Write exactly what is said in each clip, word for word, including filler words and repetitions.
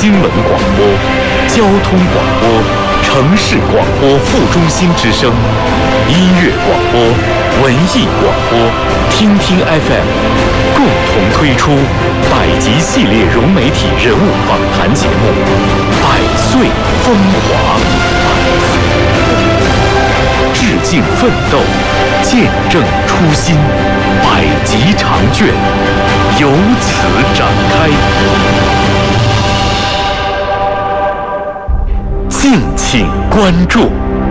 新闻广播、交通广播、城市广播副中心之声、音乐广播、文艺广播、听听 F M 共同推出百集系列融媒体人物访谈节目《百岁风华》，致敬奋斗，见证初心，百集长卷由此展开。敬请关注。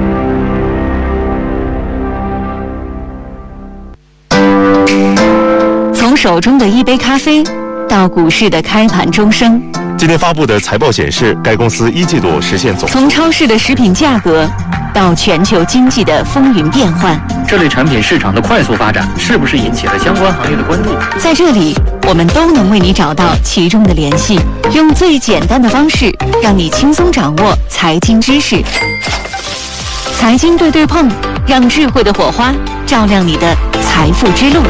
从手中的一杯咖啡到股市的开盘钟声， 今天发布的财报显示，该公司一季度实现总从超市的食品价格到全球经济的风云变幻， 这类产品市场的快速发展是不是引起了相关行业的关注？ 在这里，我们都能为你找到其中的联系，用最简单的方式让你轻松掌握财经知识。财经对对碰，让智慧的火花照亮你的财富之路。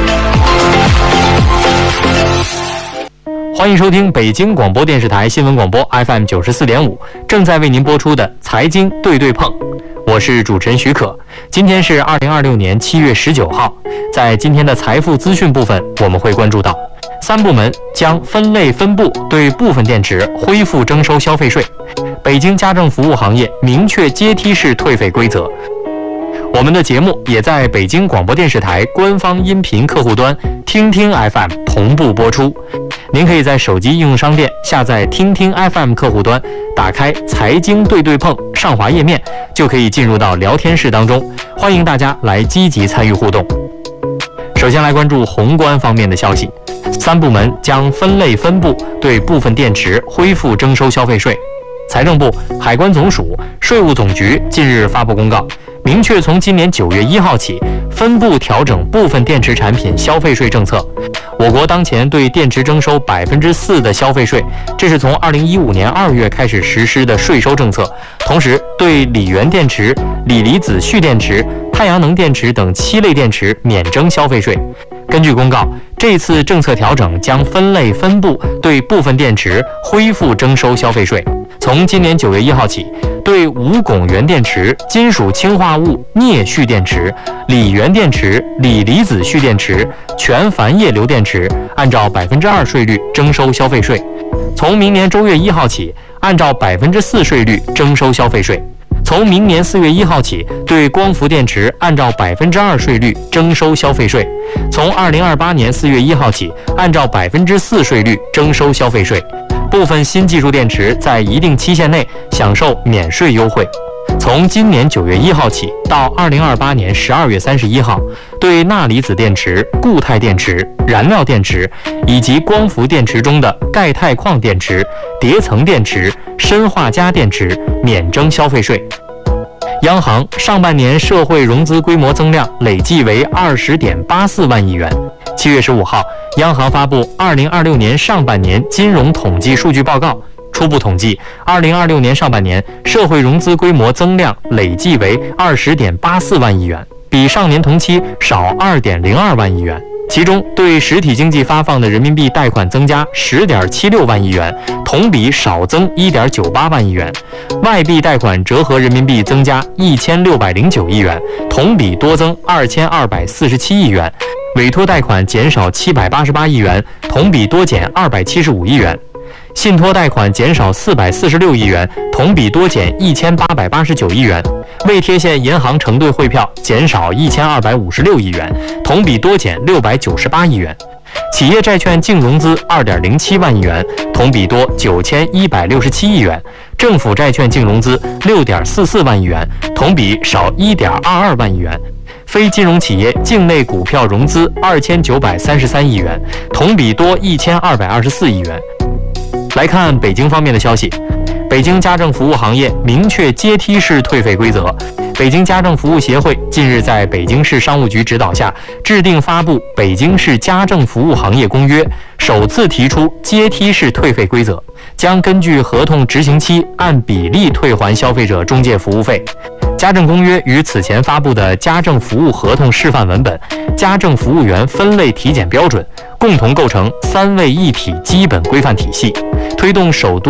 欢迎收听北京广播电视台新闻广播 F M 九十四点五，正在为您播出的财经对对碰，我是主持人许可。今天是二零二六年七月十九号，在今天的财富资讯部分，我们会关注到三部门将分类分部对部分电池恢复征收消费税，北京家政服务行业明确阶梯式退费规则。我们的节目也在北京广播电视台官方音频客户端听听 F M 同步播出。您可以在手机应用商店下载听听 F M 客户端，打开财经对对碰上滑页面，就可以进入到聊天室当中，欢迎大家来积极参与互动。首先来关注宏观方面的消息，三部门将分类分部对部分电池恢复征收消费税。财政部、海关总署、税务总局近日发布公告，明确从今年九月一号起，分步调整部分电池产品消费税政策。我国当前对电池征收百分之四的消费税，这是从二零一五年二月开始实施的税收政策。同时，对锂源电池、锂离子蓄电池、太阳能电池等七类电池免征消费税。根据公告，这次政策调整将分类分部对部分电池恢复征收消费税。从今年九月一号起，对无汞原电池、金属氢化物镍蓄电池、锂源电池、锂离子蓄电池、全钒液流电池，按照百分之二税率征收消费税。从明年周月一号起，按照百分之四税率征收消费税。从明年四月一号起，对光伏电池按照百分之二税率征收消费税。从二零二八年四月一号起，按照百分之四税率征收消费税。部分新技术电池在一定期限内享受免税优惠。从今年九月一号起到二零二八年十二月三十一号，对钠离子电池、固态电池、燃料电池以及光伏电池中的钙钛矿电池、叠层电池、砷化镓电池免征消费税。央行上半年社会融资规模增量累计为二十点八四万亿元。七月十五号，央行发布二零二六年上半年金融统计数据报告，初步统计，二零二六年上半年社会融资规模增量累计为二十点八四万亿元，比上年同期少二点零二万亿元。其中，对实体经济发放的人民币贷款增加十点七六万亿元，同比少增一点九八万亿元；外币贷款折合人民币增加一千六百零九亿元，同比多增二千二百四十七亿元；委托贷款减少七百八十八亿元，同比多减二百七十五亿元；信托贷款减少四百四十六亿元，同比多减一千八百八十九亿元；未贴现银行承兑汇票减少一千二百五十六亿元，同比多减六百九十八亿元；企业债券净融资二点零七万亿元，同比多九千一百六十七亿元；政府债券净融资六点四四万亿元，同比少一点二二万亿元；非金融企业境内股票融资二千九百三十三亿元，同比多一千二百二十四亿元。来看北京方面的消息，北京家政服务行业明确阶梯式退费规则。北京家政服务协会近日在北京市商务局指导下，制定发布《北京市家政服务行业公约》，首次提出阶梯式退费规则，将根据合同执行期按比例退还消费者中介服务费。家政公约与此前发布的家政服务合同示范文本、家政服务员分类体检标准共同构成三位一体基本规范体系，推动首都